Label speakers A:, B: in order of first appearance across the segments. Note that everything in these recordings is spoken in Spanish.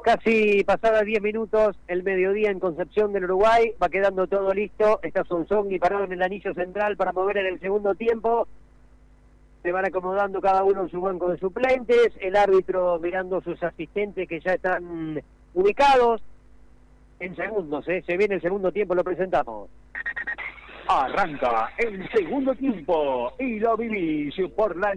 A: Casi pasada 10 minutos, el mediodía en Concepción del Uruguay, va quedando todo listo, está Sonsonghi parado en el anillo central para mover en el segundo tiempo, se van acomodando cada uno en su banco de suplentes, el árbitro mirando sus asistentes que ya están ubicados, en segundos, se viene el segundo tiempo, lo presentamos.
B: Arranca el segundo tiempo y lo vivís por la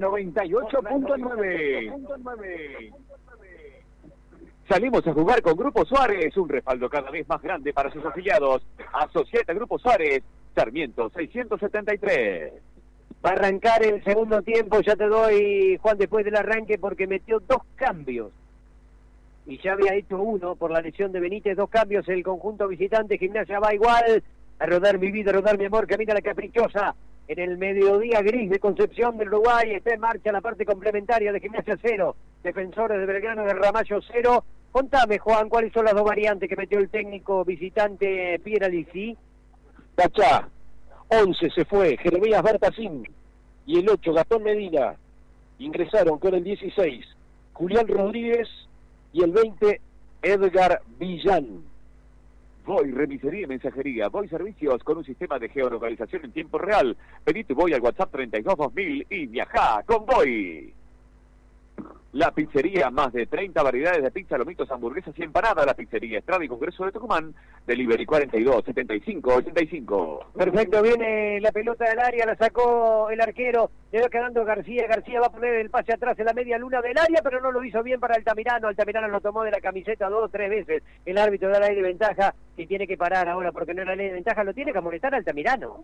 B: 98.9. Salimos a jugar con Grupo Suárez, un respaldo cada vez más grande para sus afiliados. Asociate a Grupo Suárez, Sarmiento 673.
A: Va a arrancar el segundo tiempo, ya te doy, Juan, después del arranque, porque metió 2 cambios. Y ya había hecho uno por la lesión de Benítez, 2 cambios. El conjunto visitante, Gimnasia va igual. A rodar mi vida, a rodar mi amor, camina la caprichosa. En el mediodía gris de Concepción del Uruguay está en marcha la parte complementaria de Gimnasia 0. Defensores de Belgrano de Ramallo 0. Contame, Juan, ¿cuáles son las 2 variantes que metió el técnico visitante Pieralisi?
C: Pachá, 11 se fue, Jeremías Bertacín, y el 8, Gastón Medina. Ingresaron con el 16, Julián Rodríguez, y el 20, Edgar Villán.
B: Voy Remisería y Mensajería, Voy Servicios con un sistema de geolocalización en tiempo real. Pedite Voy al WhatsApp 322000 y viajá con Voy. La pizzería, más de 30 variedades de pizza, lomitos, hamburguesas y empanadas. La pizzería Estrada y Congreso de Tucumán, Delivery 42 75 85.
A: Perfecto, viene la pelota del área, la sacó el arquero, le va quedando García va a poner el pase atrás en la media luna del área, pero no lo hizo bien para Altamirano lo tomó de la camiseta 2 o 3 veces, el árbitro da la ley de ventaja, y tiene que parar ahora, porque no es la ley de ventaja, lo tiene que amonestar Altamirano,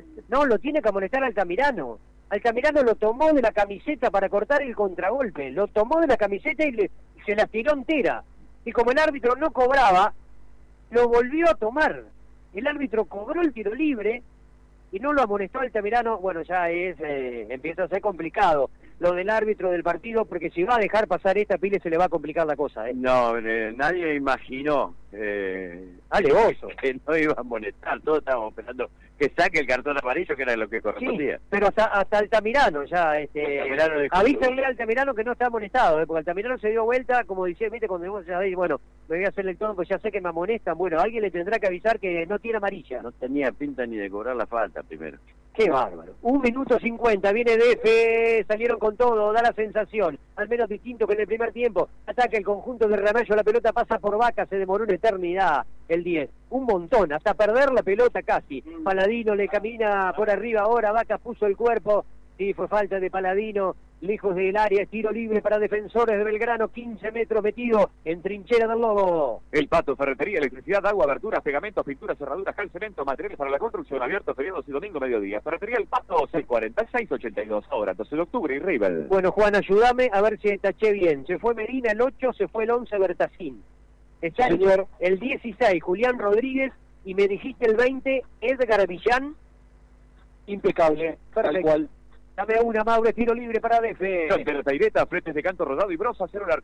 A: Altamirano lo tomó de la camiseta para cortar el contragolpe, lo tomó de la camiseta y se la tiró entera. Y como el árbitro no cobraba, lo volvió a tomar. El árbitro cobró el tiro libre y no lo amonestó Altamirano. Bueno, ya empieza a ser complicado lo del árbitro del partido, porque si va a dejar pasar esta pile se le va a complicar la cosa.
D: No, nadie imaginó
A: alevoso
D: que no iba a amonestar. Todos estábamos esperando que saque el cartón amarillo, que era lo que correspondía.
A: Sí, pero hasta Altamirano ya, avísenle a Altamirano que no está amonestado, porque Altamirano se dio vuelta, como decía, viste, cuando vos ya veis, bueno, me voy a hacer el tono, pues ya sé que me amonestan. Bueno, alguien le tendrá que avisar que no tiene amarilla.
D: No tenía pinta ni de cobrar la falta primero.
A: Qué bárbaro. 1 minuto 50, viene DF, salieron con todo, da la sensación, al menos distinto que en el primer tiempo. Ataca el conjunto de Ramallo, la pelota pasa por Vaca, se demoró una eternidad el 10. Un montón, hasta perder la pelota casi. Paladino le camina por arriba ahora, Vaca puso el cuerpo, sí, fue falta de Paladino, lejos del área, tiro libre para Defensores de Belgrano, 15 metros metido en trinchera del Lobo.
B: El Pato, ferretería, electricidad, agua, aberturas, pegamentos, pinturas, cerraduras, cal, cemento, materiales para la construcción, abierto feriados y domingo mediodía. Ferretería El Pato, 646-82, ahora 12 de octubre y River.
A: Bueno, Juan, ayúdame a ver si taché bien. Se fue Medina el 8, se fue el 11 Bertacín. Está el 16 Julián Rodríguez y me dijiste el 20 Edgar Villán.
C: Impecable, tal cual.
A: Dame una, Mauro, tiro libre para DF.
B: Cantera Taireta, fretes de canto rodado y brosa, celular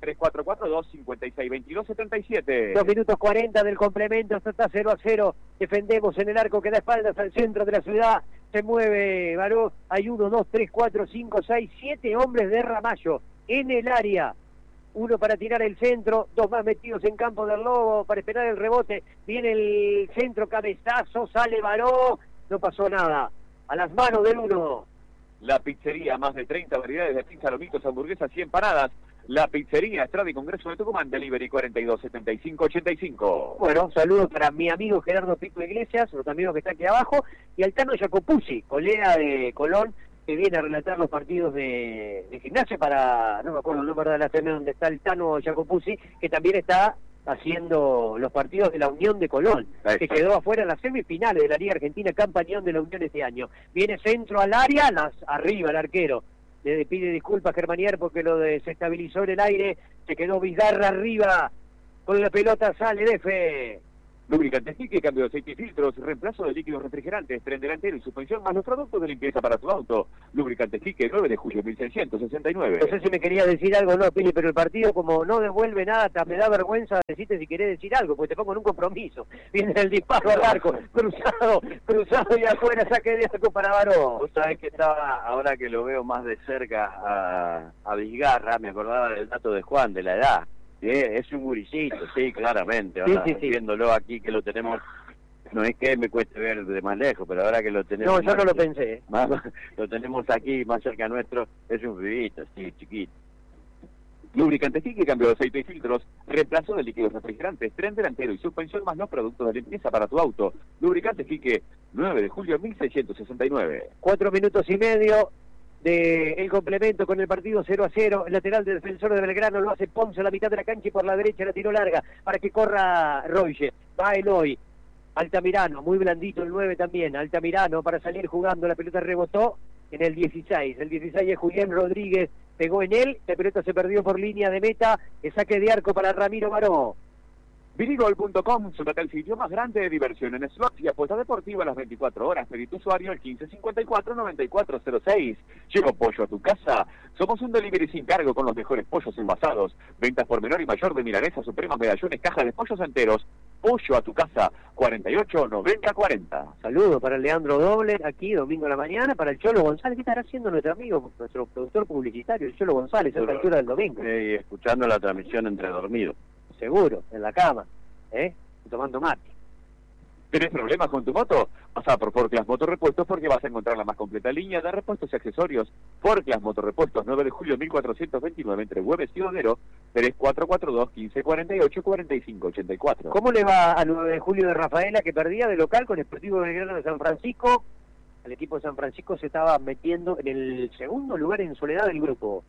B: 3442-5622-77.
A: 2 minutos 40 del complemento, esto está 0-0. Defendemos en el arco que da espaldas al centro de la ciudad. Se mueve Baró, hay 1, 2, 3, 4, 5, 6, 7 hombres de Ramallo en el área. 1 para tirar el centro, 2 más metidos en campo del Lobo para esperar el rebote. Viene el centro, cabezazo, sale Baró, no pasó nada. A las manos del 1.
B: La pizzería, más de 30 variedades de pizza, lomitos, hamburguesas y empanadas. La pizzería Estrada y Congreso de Tucumán, Delivery 42 75 85.
A: Bueno, saludos para mi amigo Gerardo Pico Iglesias, los amigos que está aquí abajo, y al Tano Jacopuzzi, colega de Colón, que viene a relatar los partidos de Gimnasia para, no me acuerdo el número de la FM donde está el Tano Jacopuzzi, que también está haciendo los partidos de la Unión de Colón, que quedó afuera en las semifinales de la Liga Argentina, campeón de la Unión este año. Viene centro al área, arriba el arquero. Le pide disculpas Germanier porque lo desestabilizó en el aire, se quedó Vizgarra arriba, con la pelota sale DF.
B: Lubricante Quique, cambio de aceite y filtros, reemplazo de líquidos refrigerantes, tren delantero y suspensión, más los productos de limpieza para tu auto. Lubricante Quique, 9 de julio 1669.
A: No sé si me quería decir algo o no, Pili, pero el partido como no devuelve nada, hasta me da vergüenza decirte si querés decir algo, porque te pongo en un compromiso. Viene el disparo al arco, cruzado y afuera, saque de arco para Baró.
D: Vos sabés que estaba, ahora que lo veo más de cerca a Vizgarra, me acordaba del dato de Juan, de la edad. Es un guricito, sí, claramente.
A: Sí,
D: Ahora,
A: sí, sí.
D: viéndolo aquí que lo tenemos, no es que me cueste ver de más lejos, pero ahora que lo tenemos...
A: No, yo no lo pensé.
D: Lo tenemos aquí, más cerca nuestro, es un pibito, sí, chiquito.
B: Lubricante Quique cambió de aceite y filtros, reemplazo de líquidos refrigerantes, tren delantero y suspensión más los productos de limpieza para tu auto. Lubricante Quique, 9 de julio 1669.
A: 4 minutos y medio del complemento con el partido 0-0. El lateral de Defensor de Belgrano lo hace Ponce a la mitad de la cancha y por la derecha la tiró larga para que corra Roige. Va Eloy. Altamirano, muy blandito el 9 también. Altamirano para salir jugando, la pelota rebotó en el 16. El 16 es Julián Rodríguez, pegó en él, la pelota se perdió por línea de meta, el saque de arco para Ramiro Baró.
B: Virigol.com, sumate al sitio más grande de diversión en slots y apuestas deportivas a las 24 horas. Pedí tu usuario al 1554-9406. Llegó Pollo a tu casa. Somos un delivery sin cargo con los mejores pollos envasados. Ventas por menor y mayor de milanesa, supremas, medallones, cajas de pollos enteros. Pollo a tu casa, 48-90-40.
A: Saludo para Leandro Doble, aquí domingo a la mañana, para el Cholo González. ¿Qué estará haciendo nuestro amigo, nuestro productor publicitario, el Cholo González, a esta altura del domingo?
D: Escuchando la transmisión entre dormidos.
A: Seguro, en la cama, tomando mate.
B: ¿Tenés problemas con tu moto? Pasá por Forclas Motorrepuestos porque vas a encontrar la más completa línea de repuestos y accesorios. Forclas Motorrepuestos, 9 de julio 1429, entre Güemes y Odero, 3442-1548-4584.
A: ¿Cómo le va a 9 de julio de Rafaela, que perdía de local con Sportivo Belgrano de San Francisco? El equipo de San Francisco se estaba metiendo en el segundo lugar en soledad del grupo.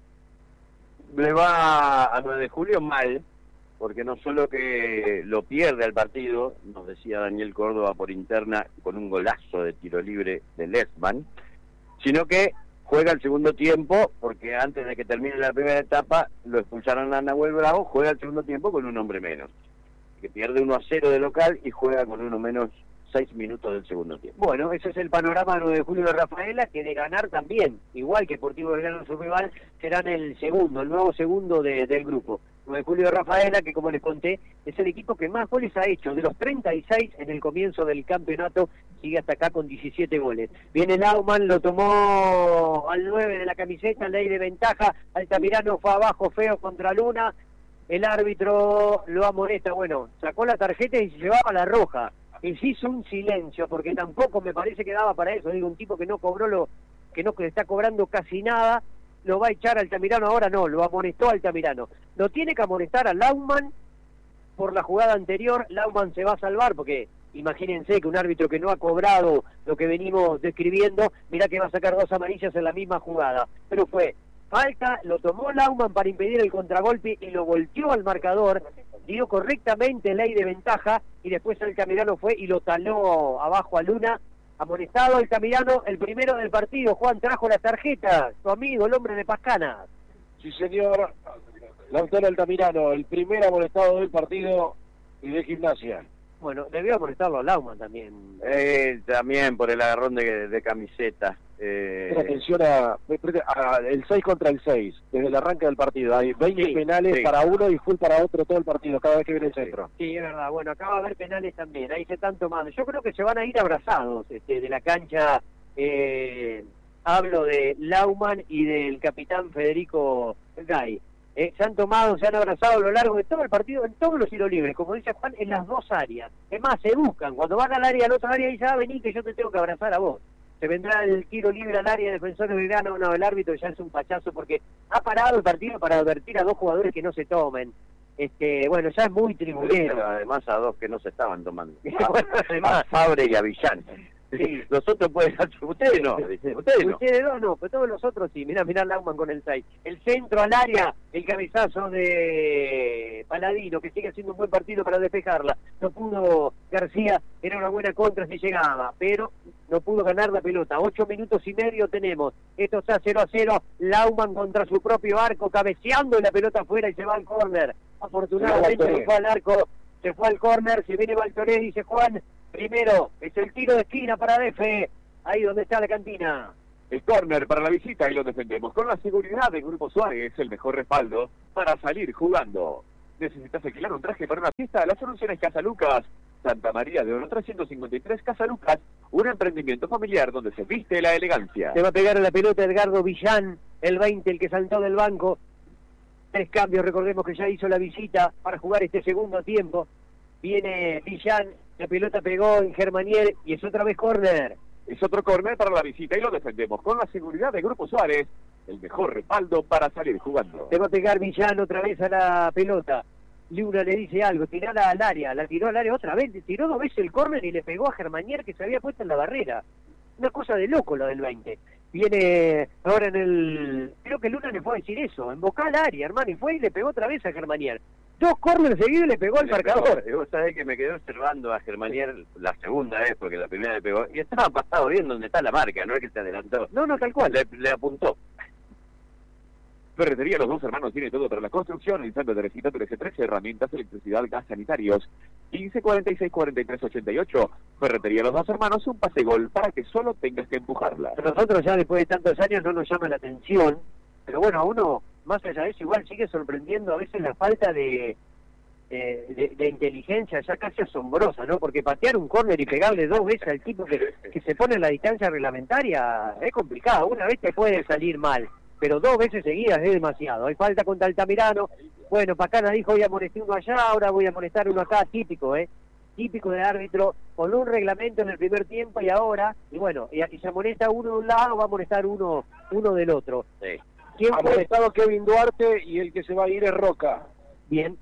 D: Le va a 9 de julio mal, porque no solo que lo pierde al partido, nos decía Daniel Córdoba por interna con un golazo de tiro libre de Lesman, sino que juega el segundo tiempo, porque antes de que termine la primera etapa lo expulsaron a Nahuel Bravo, juega el segundo tiempo con un hombre menos, que pierde 1-0 de local y juega con uno menos 6 minutos del segundo tiempo.
A: Bueno, ese es el panorama 9 de julio de Rafaela, que de ganar también, igual que Sportivo Belgrano su rival, serán el nuevo segundo del grupo. 9 de julio de Rafaela, que como les conté, es el equipo que más goles ha hecho. De los 36 en el comienzo del campeonato, sigue hasta acá con 17 goles. Viene Laumann, lo tomó al 9 de la camiseta, ley de ventaja. Altamirano fue abajo feo contra Luna. El árbitro lo amonesta. Bueno, sacó la tarjeta y se llevaba la roja. Y se hizo un silencio, porque tampoco me parece que daba para eso. Digo, un tipo que no cobró que está cobrando casi nada. ¿Lo va a echar Altamirano ahora? No, lo amonestó Altamirano. Lo tiene que amonestar a Laumann por la jugada anterior. Laumann se va a salvar porque imagínense que un árbitro que no ha cobrado lo que venimos describiendo, mirá que va a sacar 2 amarillas en la misma jugada. Pero fue falta, lo tomó Laumann para impedir el contragolpe y lo volteó al marcador, dio correctamente ley de ventaja y después Altamirano fue y lo taló abajo a Luna. Amonestado Altamirano, el primero del partido. Juan, trajo las tarjetas, tu amigo, el hombre de Pascana.
C: Sí, señor. Lautaro Altamirano, el primer amonestado del partido y de Gimnasia.
A: Bueno, debió amonestarlo a Laumann también.
D: También por el agarrón de camiseta.
C: Atención a el 6 contra el 6, desde el arranque del partido. Hay 20
A: Sí,
C: penales
D: sí.
C: para uno y full para otro todo el partido, cada vez que viene el centro.
A: Sí, es verdad. Bueno, acá va a haber penales también. Ahí se están tomando. Yo creo que se van a ir abrazados de la cancha. Hablo de Laumann y del capitán Federico Gay. Se han tomado, se han abrazado a lo largo de todo el partido, en todos los tiros libres, como dice Juan, en las dos áreas. Es más, se buscan. Cuando van al área, al otro área, y ya vení que yo te tengo que abrazar a vos. Se vendrá el tiro libre al área de Defensor de Belgrano. No, el árbitro ya es un pachazo porque ha parado el partido para advertir a 2 jugadores que no se tomen. Bueno, ya es muy tribunero.
D: Además a 2 que no se estaban tomando.
A: Bueno, además.
D: A Fabre y a Villán.
A: Sí.
D: Los otros pueden ser, ustedes no, ustedes no.
A: Ustedes dos no, pero todos los otros sí. Mirá Laumann con el 6. El centro al área, el cabezazo de Paladino, que sigue haciendo un buen partido para despejarla. No pudo García, era una buena contra si llegaba, pero no pudo ganar la pelota. 8 minutos y medio tenemos. Esto está 0-0. Laumann contra su propio arco, cabeceando y la pelota afuera y se va al córner. Afortunadamente se fue al arco, se fue al córner, se viene Baltoré, dice Juan. Primero, es el tiro de esquina para Defe, ahí donde está la cantina.
B: El córner para la visita y lo defendemos. Con la seguridad del Grupo Suárez, el mejor respaldo para salir jugando. ¿Necesitas alquilar un traje para una fiesta? La solución es Casa Lucas. Santa María de Oro 353, Casa Lucas, un emprendimiento familiar donde se viste la elegancia.
A: Se va a pegar a la pelota Edgardo Villán, el 20, el que saltó del banco. 3 cambios, recordemos que ya hizo la visita para jugar este segundo tiempo. Viene Villán, la pelota pegó en Germanier y es otra vez córner.
B: Es otro córner para la visita y lo defendemos con la seguridad de Grupo Suárez, el mejor respaldo para salir jugando.
A: Se va a pegar Villán otra vez a la pelota. Luna le dice algo, tirala al área, la tiró al área otra vez, tiró 2 veces el córner y le pegó a Germanier que se había puesto en la barrera. Una cosa de loco lo del 20. Viene ahora en el... Creo que Luna le fue a decir eso, embocá al área, hermano, y fue y le pegó otra vez a Germanier. 2 córneres seguidos y le pegó al marcador.
D: Vos sabés que me quedé observando a Germanier la segunda vez, porque la primera le pegó, y estaba pasado bien donde está la marca, no es que se adelantó.
A: No, tal cual.
D: Le apuntó.
B: Ferretería Los Dos Hermanos tiene todo para la construcción, ensamble de reciclaje 13, herramientas, electricidad, gas, sanitarios. 15 46 43 88. Ferretería Los Dos Hermanos, un pase gol para que solo tengas que empujarla.
A: A nosotros ya después de tantos años no nos llama la atención, pero bueno, a uno, más allá de eso, igual sigue sorprendiendo a veces la falta de inteligencia ya casi asombrosa, ¿no? Porque patear un córner y pegarle 2 veces al tipo que se pone en la distancia reglamentaria es complicado. Una vez te puede salir mal, pero 2 veces seguidas es demasiado. Hay falta contra Altamirano. Bueno, Pacana dijo voy a amonestar uno allá, ahora voy a amonestar uno acá, típico, típico del árbitro, con un reglamento en el primer tiempo y ahora, y bueno, y se amonesta uno de un lado, va a amonestar uno del otro.
D: Sí.
C: Ha amonestado Kevin Duarte y el que se va a ir es Roca.
A: Bien.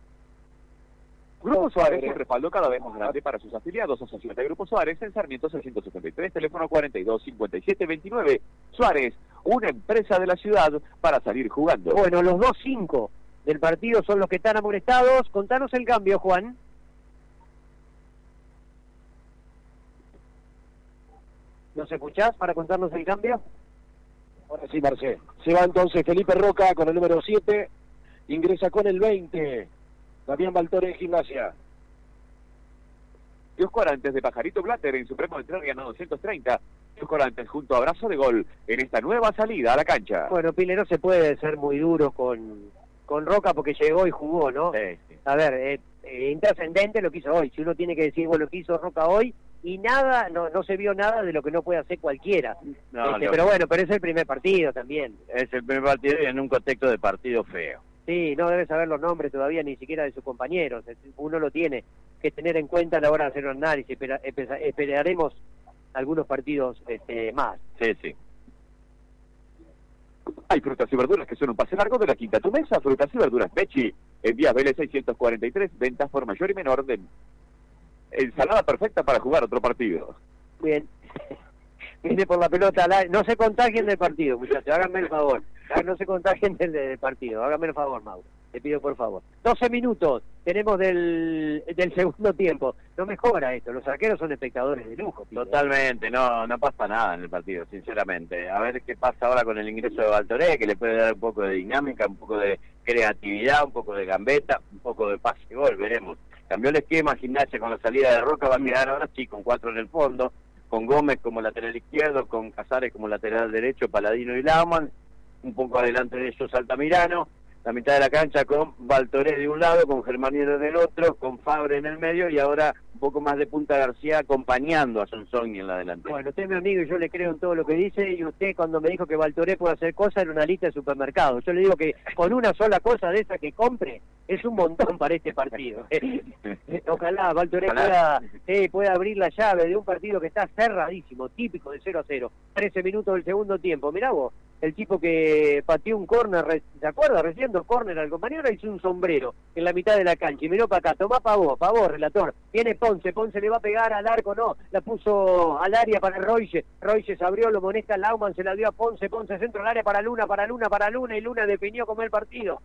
B: Grupo Suárez, un respaldo cada vez más grande para sus afiliados. Asociación de Grupo Suárez en Sarmiento 673, teléfono 42 57 29. Suárez, una empresa de la ciudad para salir jugando.
A: Bueno, los 2-5 del partido son los que están amonestados. Contanos el cambio, Juan. ¿Nos escuchás para contarnos el cambio?
C: Ahora sí, Marcel. Se va entonces Felipe Roca con el número 7. Ingresa con el 20. Damián Baltore en Gimnasia.
B: Dios Corantes de Pajarito Blatter en Supremo de Entrerria 230. Dios Corantes junto a Abrazo de Gol en esta nueva salida a la cancha.
A: Bueno, Pile, no se puede ser muy duro con Roca porque llegó y jugó, ¿no?
D: Sí.
A: A ver, intrascendente lo que hizo hoy. Si uno tiene que decir, bueno, lo que hizo Roca hoy, y nada, no se vio nada de lo que no puede hacer cualquiera. Pero bueno, pero es el primer partido también.
D: Es el primer partido y en un contexto de partido feo.
A: Sí, no debe saber los nombres todavía ni siquiera de sus compañeros. Uno lo tiene que tener en cuenta a la hora de hacer un análisis. Esperaremos algunos partidos más.
D: Sí.
B: Hay frutas y verduras que son un pase largo de la quinta a tu mesa. Frutas y verduras Mechi. En Vías Vélez 643. Ventas por mayor y menor de ensalada perfecta para jugar otro partido.
A: Bien. Viene por la pelota. No se contagien del partido, muchachos. Háganme el favor. No se contagien del partido. Háganme el favor, Mauro. Te pido por favor. 12 minutos tenemos del segundo tiempo. No mejora esto. Los arqueros son espectadores de lujo. Pide.
D: Totalmente. No pasa nada en el partido, sinceramente. A ver qué pasa ahora con el ingreso de Baltoré, que le puede dar un poco de dinámica, un poco de creatividad, un poco de gambeta, un poco de pase y gol. Veremos. Cambió el esquema. Gimnasia con la salida de Roca va a quedar ahora sí con 4 en el fondo, con Gómez como lateral izquierdo, con Casares como lateral derecho, Paladino y Lauman, un poco adelante de ellos Altamirano, la mitad de la cancha con Baltoré de un lado, con Germaniero del otro, con Fabre en el medio y ahora un poco más de Punta García acompañando a Sonsoni en la delantera.
A: Bueno, usted es mi amigo y yo le creo en todo lo que dice, y usted cuando me dijo que Baltoré puede hacer cosas era una lista de supermercados. Yo le digo que con una sola cosa de esa que compre es un montón para este partido. Ojalá Baltoré pueda abrir la llave de un partido que está cerradísimo, típico de 0-0. 13 minutos del segundo tiempo. Mirá vos, el tipo que pateó un córner, ¿se acuerda? Recién 2 córner al compañero, hizo un sombrero en la mitad de la cancha y miró para acá. Tomá para vos, relator. Viene Ponce le va a pegar al arco, no, la puso al área para Royce se abrió, lo amonesta Lauman, se la dio a Ponce centro al área para Luna, y Luna definió como el partido.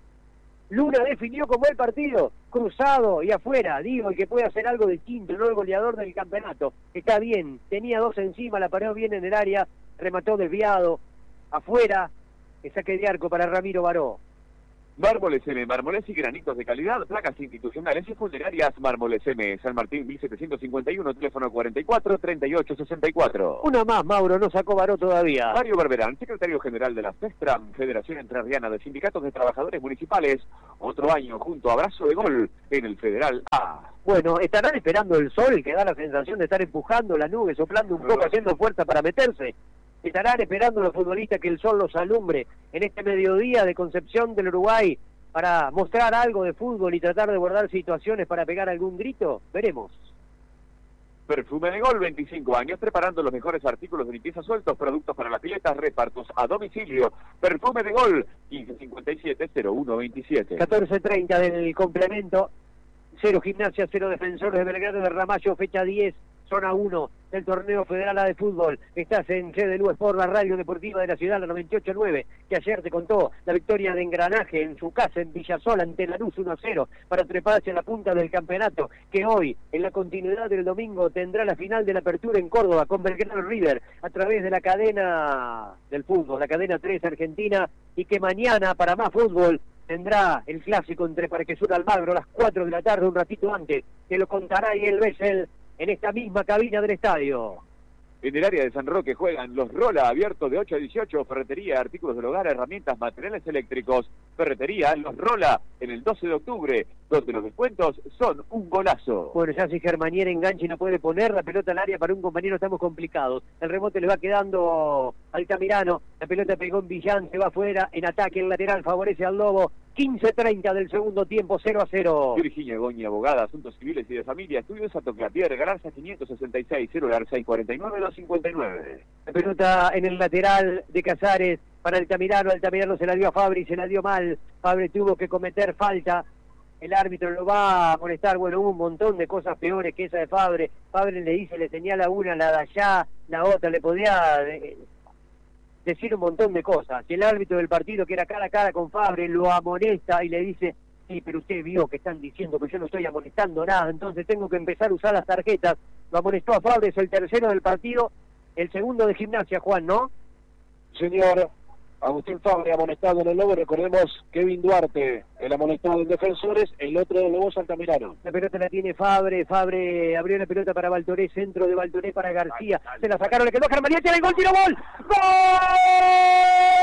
A: Cruzado y afuera, digo, y que puede hacer algo distinto, no el goleador del campeonato, está bien, tenía 2 encima, la paró bien en el área, remató desviado, afuera, el saque de arco para Ramiro Baró.
B: Mármoles M, mármoles y granitos de calidad, placas institucionales y funerarias. Mármoles M, San Martín 1751, teléfono 44 38 64.
A: Una más, Mauro, no sacó Baró todavía.
B: Mario Barberán, secretario general de la FESTRAM, Federación Entrerriana de Sindicatos de Trabajadores Municipales. Otro año junto a Abrazo de Gol en el Federal A.
A: Bueno, estarán esperando el sol, que da la sensación de estar empujando la nube, soplando un poco, haciendo fuerza para meterse. Estarán esperando los futbolistas que el sol los alumbre en este mediodía de Concepción del Uruguay, para mostrar algo de fútbol y tratar de guardar situaciones para pegar algún grito? Veremos.
B: Perfume de Gol, 25 años, preparando los mejores artículos de limpieza sueltos, productos para las piletas, repartos a domicilio. Perfume de Gol, 1557-0127.
A: 14:30 del complemento. 0 Gimnasia, 0 Defensores de Belgrano de Ramallo, fecha 10, zona 1 del Torneo Federal A de Fútbol. Estás en CDLU Sport, la radio deportiva de la ciudad, la 98.9, que ayer te contó la victoria de Engranaje en su casa en Villasol ante Lanús 1-0 para treparse a la punta del campeonato, que hoy, en la continuidad del domingo, tendrá la final de la apertura en Córdoba con Belgrano River a través de la cadena del fútbol, la cadena 3 Argentina, y que mañana, para más fútbol, tendrá el clásico entre Parque Sur Almagro a las 4 de la tarde, un ratito antes, que lo contará y el Bessel en esta misma cabina del estadio.
B: En el área de San Roque juegan los Rola, abiertos de 8 a 18, ferretería, artículos del hogar, herramientas, materiales eléctricos. Ferretería, los Rola, en el 12 de octubre, donde los descuentos son un golazo.
A: Bueno, ya si Germanier engancha y no puede poner la pelota al área para un compañero, estamos complicados. El rebote le va quedando Altamirano, la pelota pegó en Villán, se va afuera, en ataque el lateral favorece al Lobo. 15:30 del segundo tiempo, 0-0.
B: Virginia Goñi, abogada, asuntos civiles y de familia, estudios a Toclatier, Galarza 566, celular 649-259.
A: La pelota en el lateral de Casares para Altamirano se la dio a Fabri, se la dio mal, Fabri tuvo que cometer falta, el árbitro lo va a molestar, bueno, hubo un montón de cosas peores que esa de Fabri le dice, le señala una, la de allá, la otra, le podía decir un montón de cosas, y el árbitro del partido, que era cara a cara con Fabri, lo amonesta y le dice, sí, pero usted vio que están diciendo que yo no estoy amonestando nada, entonces tengo que empezar a usar las tarjetas. Lo amonestó a Fabri, es el tercero del partido, el segundo de Gimnasia, Juan, ¿no?
C: Señor, Agustín Fabri amonestado en el Lobo, recordemos Kevin Duarte, el amonestado en Defensores, el otro de Lobos Altamirano.
A: La pelota la tiene Fabri abrió la pelota para Baltoré, centro de Baltoré para García, se la sacaron, le quedó Germanier, tiene el gol, tiro, gol. ¡Gol!